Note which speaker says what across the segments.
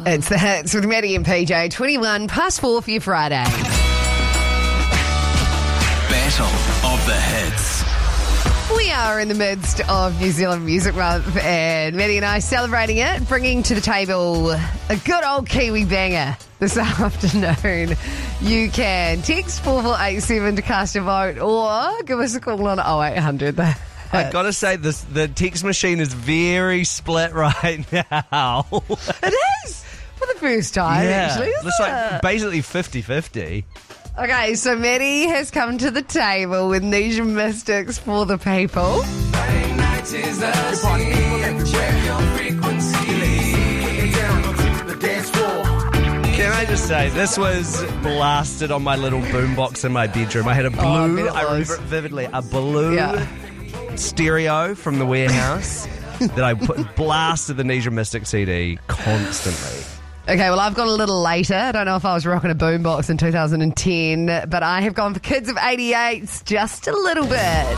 Speaker 1: It's the hits with Maddie and PJ. 21 past 4 for your Friday.
Speaker 2: Battle of the Hits.
Speaker 1: We are in the midst of New Zealand Music Month, and Maddie and I celebrating it, bringing to the table a good old Kiwi banger this afternoon. You can text 4487 to cast a vote, or give us a call on 0800.
Speaker 3: I've got to say, the text machine is very split right now.
Speaker 1: It is! For the first time, actually, isn't
Speaker 3: it's
Speaker 1: it?
Speaker 3: like basically 50-50.
Speaker 1: Okay, so Maddie has come to the table with Nisha Mystics for the people.
Speaker 3: Can I just say, this was blasted on my little boombox in my bedroom. I had a blue, I remember it vividly, a blue stereo from the warehouse that I blasted the Nisha Mystic CD constantly.
Speaker 1: Okay, well, I've gone a little later. I don't know if I was rocking a boombox in 2010, but I have gone for Kids of 88s just a little bit.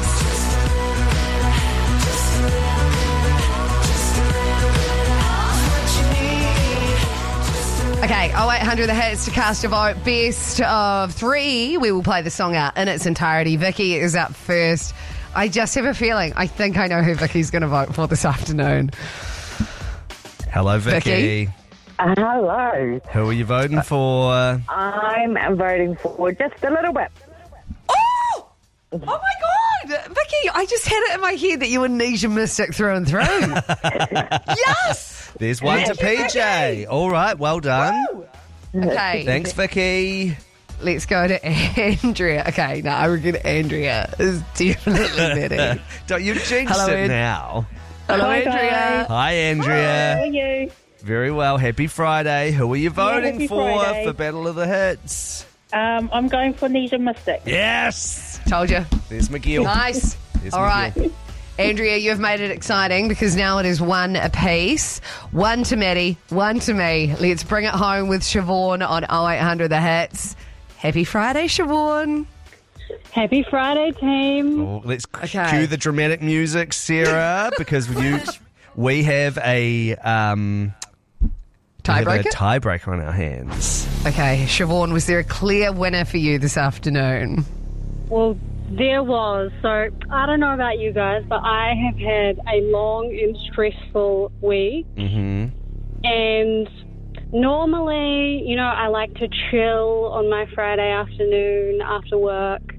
Speaker 1: Okay, 0800 the hits to cast a vote. Best of 3. We will play the song out in its entirety. Vicky is up first. I just have a feeling. I think I know who Vicky's going to vote for this afternoon.
Speaker 3: Hello, Vicky.
Speaker 4: Hello.
Speaker 3: Who are you voting for?
Speaker 4: I'm voting for just a little bit.
Speaker 1: Oh! Oh my God! Vicky, I just had it in my head that you were Nisha Mystic through and through. Yes!
Speaker 3: There's one to PJ. All right, well done.
Speaker 1: Woo. Okay.
Speaker 3: Thanks, Vicky.
Speaker 1: Let's go to Andrea. Okay, no, I reckon Andrea is definitely better.
Speaker 3: Don't you jinx
Speaker 1: Hello,
Speaker 3: it now.
Speaker 1: Hello,
Speaker 4: Hi,
Speaker 1: Andrea.
Speaker 4: guys.
Speaker 3: Hi, Andrea.
Speaker 4: How are you?
Speaker 3: Very well. Happy Friday. Who are you voting
Speaker 4: happy
Speaker 3: for
Speaker 4: Friday.
Speaker 3: Battle of the Hits?
Speaker 4: I'm going for Nisha Mystic.
Speaker 3: Yes.
Speaker 1: Told you.
Speaker 3: There's McGill.
Speaker 1: Nice.
Speaker 3: There's
Speaker 1: All right.
Speaker 3: McGill.
Speaker 1: Andrea, you've made it exciting because now it is 1 apiece. 1 to Maddie, 1 to me. Let's bring it home with Siobhan on 0800 the hits. Happy Friday, Siobhan.
Speaker 4: Happy Friday, team.
Speaker 3: Oh, let's
Speaker 1: Okay.
Speaker 3: cue the dramatic music, Sarah, because we have a
Speaker 1: Tiebreaker?
Speaker 3: tiebreaker on our hands.
Speaker 1: Okay, Siobhan, was there a clear winner for you this afternoon?
Speaker 5: Well, there was. So I don't know about you guys, but I have had a long and stressful week.
Speaker 3: Mm-hmm.
Speaker 5: And normally, I like to chill on my Friday afternoon after work.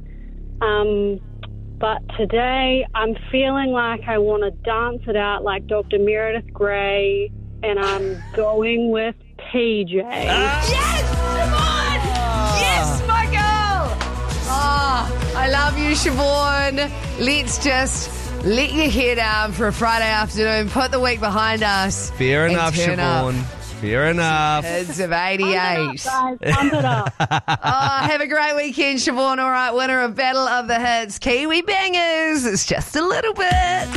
Speaker 5: But today I'm feeling like I want to dance it out like Dr. Meredith Grey, and I'm going with PJ.
Speaker 1: Yes, Siobhan! Yes, my girl! Oh, I love you, Siobhan. Let's just let your hair down for a Friday afternoon. Put the week behind us.
Speaker 3: Fair
Speaker 1: and
Speaker 3: enough,
Speaker 1: turn up.
Speaker 3: Siobhan. Fair enough.
Speaker 1: Kids of 88.
Speaker 5: Guys, pump it up.
Speaker 1: Oh, have a great weekend, Siobhan. All right, winner of Battle of the Hits, Kiwi Bangers. It's just a little bit.